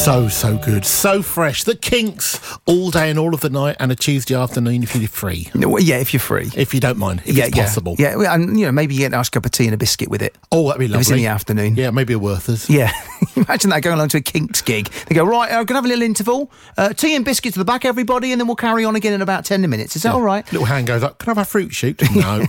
So good. So fresh. The Kinks all day and all of the night, and a Tuesday afternoon if you're free. No, yeah, if you're free. If you don't mind. If it's possible. Yeah, and maybe you get a nice cup of tea and a biscuit with it. Oh, that'd be lovely. If it's in the afternoon. Yeah, maybe a Werther's. Yeah. Imagine that going along to a Kinks gig. They go, right, I'm going to have a little interval. Tea and biscuits to the back, everybody, and then we'll carry on again in about 10 minutes. Is that all right? Little hand goes up. Can I have a fruit shoot? No.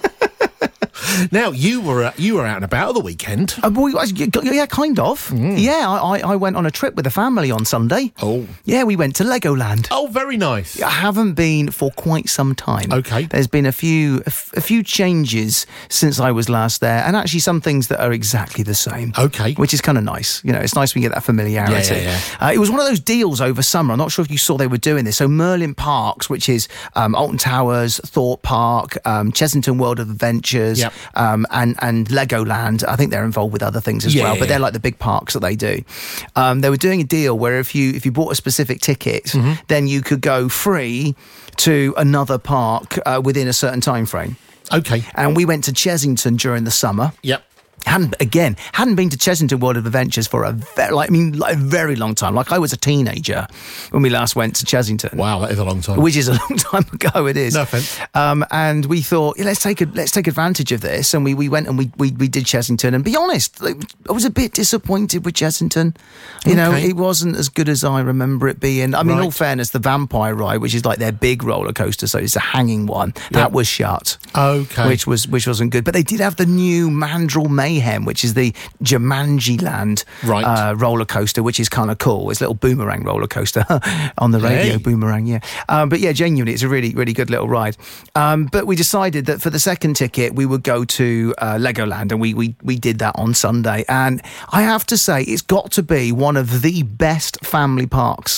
Now, you were out and about at the weekend. Yeah, kind of. Yeah, I went on a trip with the family on Sunday. Oh. Yeah, we went to Legoland. Oh, very nice. I haven't been for quite some time. Okay. There's been a few changes since I was last there, and actually some things that are exactly the same. Okay. Which is kind of nice. It's nice when you get that familiarity. Yeah. It was one of those deals over summer. I'm not sure if you saw they were doing this. So Merlin Parks, which is Alton Towers, Thorpe Park, Chessington World of Adventures, Yep. and Legoland. I think they're involved with other things as well, but they're like the big parks that they do. They were doing a deal where if you bought a specific ticket, then you could go free to another park within a certain time frame. Okay. And we went to Chessington during the summer. Yep. Hadn't been to Chessington World of Adventures for a very long time. Like I was a teenager when we last went to Chessington. Wow, that is a long time. Which is a long time ago. It is. No offense. And we thought, let's take advantage of this, and we went and we did Chessington. And be honest, I was a bit disappointed with Chessington. It wasn't as good as I remember it being. I mean, in all fairness, the Vampire Ride, which is like their big roller coaster, so it's a hanging one, that was shut. Okay. Which wasn't good. But they did have the new Mandrill Mayhem, which is the Jumanji Land roller coaster, which is kind of cool. It's a little boomerang roller coaster on the radio. Hey. Boomerang, yeah. But yeah, genuinely, it's a really, really good little ride. But we decided that for the second ticket, we would go to Legoland, and we did that on Sunday. And I have to say, it's got to be one of the best family parks